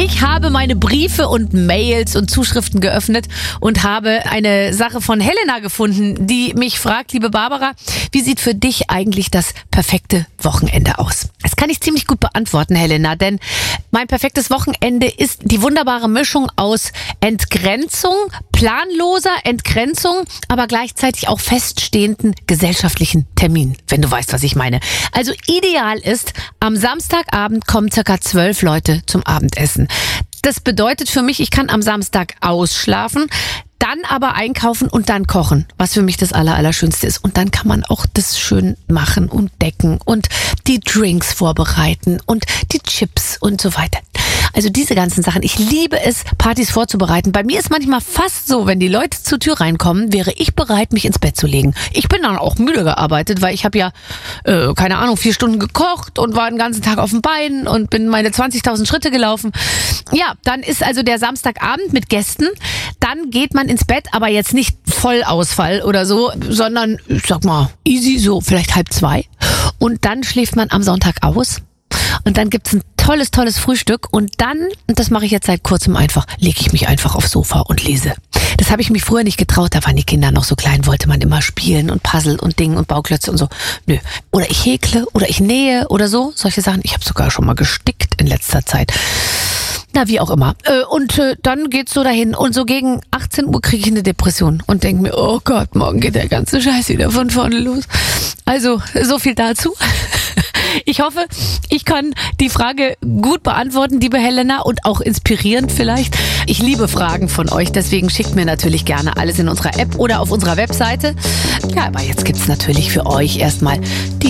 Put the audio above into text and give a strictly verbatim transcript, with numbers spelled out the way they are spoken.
Ich habe meine Briefe und Mails und Zuschriften geöffnet und habe eine Sache von Helena gefunden, die mich fragt, liebe Barbara, wie sieht für dich eigentlich das perfekte Wochenende aus? Das kann ich ziemlich gut beantworten, Helena, denn mein perfektes Wochenende ist die wunderbare Mischung aus Entgrenzung, planloser Entgrenzung, aber gleichzeitig auch feststehenden gesellschaftlichen Terminen, wenn du weißt, was ich meine. Also ideal ist, am Samstagabend kommen circa zwölf Leute zum Abendessen. Das bedeutet für mich, ich kann am Samstag ausschlafen, dann aber einkaufen und dann kochen, was für mich das Allerallerschönste ist. Und dann kann man auch das schön machen und decken und die Drinks vorbereiten und die Chips und so weiter. Also diese ganzen Sachen. Ich liebe es, Partys vorzubereiten. Bei mir ist manchmal fast so, wenn die Leute zur Tür reinkommen, wäre ich bereit, mich ins Bett zu legen. Ich bin dann auch müde gearbeitet, weil ich habe ja, äh, keine Ahnung, vier Stunden gekocht und war den ganzen Tag auf dem Bein und bin meine zwanzigtausend Schritte gelaufen. Ja, dann ist also der Samstagabend mit Gästen. Dann geht man ins Bett, aber jetzt nicht Vollausfall oder so, sondern, ich sag mal, easy, so vielleicht halb zwei. Und dann schläft man am Sonntag aus. Und dann gibt's ein tolles, tolles Frühstück und dann, und das mache ich jetzt seit kurzem einfach, lege ich mich einfach aufs Sofa und lese. Das habe ich mich früher nicht getraut, da waren die Kinder noch so klein, wollte man immer spielen und Puzzle und Ding und Bauklötze und so. Nö. Oder ich häkle oder ich nähe oder so, solche Sachen. Ich habe sogar schon mal gestickt in letzter Zeit. Na, wie auch immer. Und dann geht's so dahin. Und so gegen achtzehn Uhr kriege ich eine Depression und denke mir, oh Gott, morgen geht der ganze Scheiß wieder von vorne los. Also, so viel dazu. Ich hoffe, ich kann die Frage gut beantworten, liebe Helena, und auch inspirierend vielleicht. Ich liebe Fragen von euch, deswegen schickt mir natürlich gerne alles in unserer App oder auf unserer Webseite. Ja, aber jetzt gibt's natürlich für euch erstmal die